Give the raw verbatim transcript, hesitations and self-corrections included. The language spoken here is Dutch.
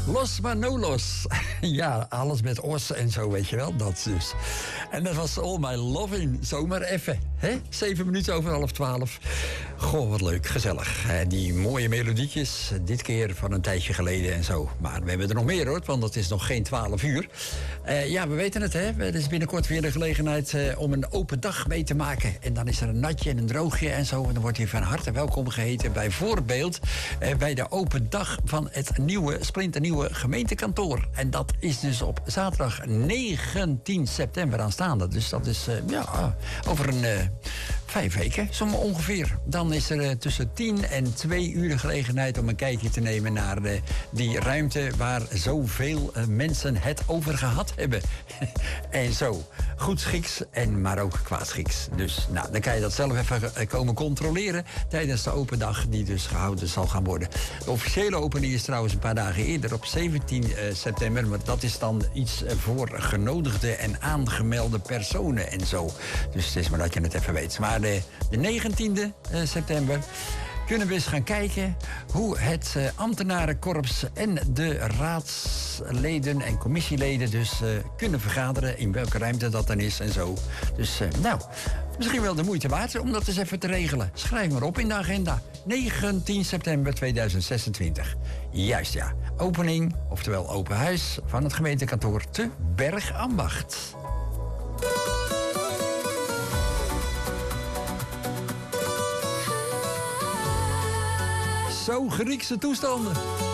Los maar no los. Ja, alles met os en zo, weet je wel. Dat dus. En dat was All My Loving. Zomaar even. Hè? Zeven minuten over half twaalf. Goh, wat leuk. Gezellig. Eh, die mooie melodietjes. Dit keer van een tijdje geleden en zo. Maar we hebben er nog meer hoor. Want het is nog geen twaalf uur. Uh, ja, we weten het hè. Er is binnenkort weer de gelegenheid uh, om een open dag mee te maken. En dan is er een natje en een droogje en zo. En dan wordt hij van harte welkom geheten. Bijvoorbeeld uh, bij de open dag van het nieuwe, splinternieuwe gemeentekantoor. En dat is dus op zaterdag negentien september aanstaande. Dus dat is uh, ja, over een uh, vijf weken, zo ongeveer. Dan is er uh, tussen tien en twee uur de gelegenheid om een kijkje te nemen naar uh, die ruimte waar zoveel uh, mensen het over gehad hebben. En zo. Goed schiks, en maar ook kwaadschiks. Dus nou, dan kan je dat zelf even komen controleren tijdens de open dag die dus gehouden zal gaan worden. De officiële opening is trouwens een paar dagen eerder op zeventien september. Maar dat is dan iets voor genodigde en aangemelde personen en zo. Dus het is maar dat je het even weet. Maar de, de negentiende september kunnen we eens gaan kijken hoe het uh, ambtenarenkorps en de raadsleden en commissieleden dus uh, kunnen vergaderen. In welke ruimte dat dan is en zo. Dus uh, nou, misschien wel de moeite waard om dat eens even te regelen. Schrijf maar op in de agenda. negentien september tweeduizend zesentwintig. Juist ja. Opening, oftewel open huis van het gemeentekantoor te Bergambacht. Zo Griekse toestanden.